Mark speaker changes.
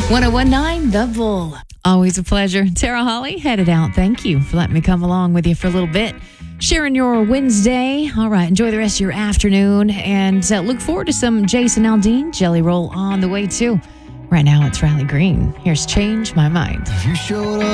Speaker 1: 1019 The Bull. Always a pleasure. Tara Holly headed out. Thank you for letting me come along with you for a little bit. Sharing your Wednesday. All right, enjoy the rest of your afternoon and look forward to some Jason Aldean Jelly Roll on the way too. Right now it's Riley Green. Here's Change My Mind.
Speaker 2: You showed up.